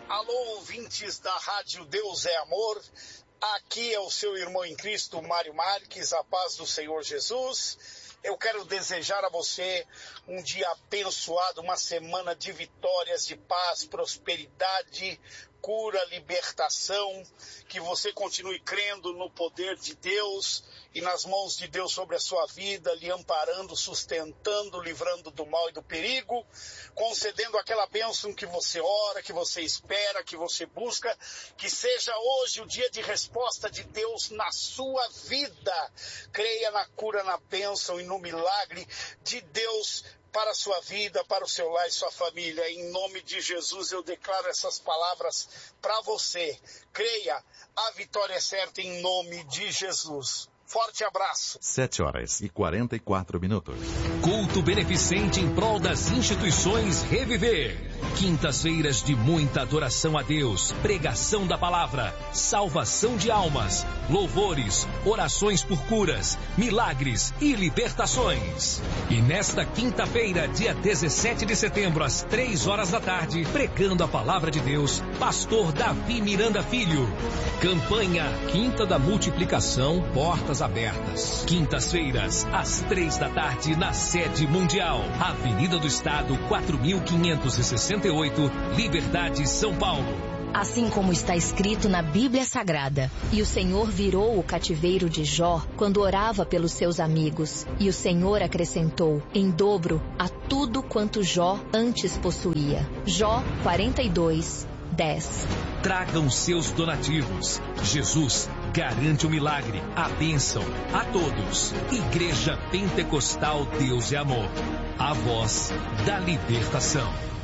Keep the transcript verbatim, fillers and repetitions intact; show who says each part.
Speaker 1: Alô, ouvintes da Rádio Deus é Amor, aqui é o seu irmão em Cristo, Mário Marques, a paz do Senhor Jesus. Eu quero desejar a você um dia abençoado, uma semana de vitórias, de paz, prosperidade, cura, libertação, que você continue crendo no poder de Deus e nas mãos de Deus sobre a sua vida, lhe amparando, sustentando, livrando do mal e do perigo, concedendo aquela bênção que você ora, que você espera, que você busca, que seja hoje o dia de resposta de Deus na sua vida. Creia na cura, na bênção e no milagre de Deus para a sua vida, para o seu lar e sua família. Em nome de Jesus eu declaro essas palavras para você. Creia, a vitória é certa em nome de Jesus. Forte abraço.
Speaker 2: Sete horas e quarenta e quatro minutos.
Speaker 3: Culto beneficente em prol das instituições Reviver. Quintas-feiras de muita adoração a Deus, pregação da palavra, salvação de almas, louvores, orações por curas, milagres e libertações. E nesta quinta-feira, dia dezessete de setembro, às três horas da tarde, pregando a palavra de Deus, pastor Davi Miranda Filho. Campanha Quinta da Multiplicação, Portas Abertas. Quintas-feiras, às três da tarde, na sede mundial, Avenida do Estado, quatro mil quinhentos e sessenta e oito, Liberdade, São Paulo.
Speaker 4: Assim como está escrito na Bíblia Sagrada, e o Senhor virou o cativeiro de Jó quando orava pelos seus amigos, e o Senhor acrescentou em dobro a tudo quanto Jó antes possuía. Jó quarenta e dois, dez.
Speaker 3: Tragam seus donativos. Jesus garante o milagre, a bênção a todos. Igreja Pentecostal Deus é Amor, a voz da libertação.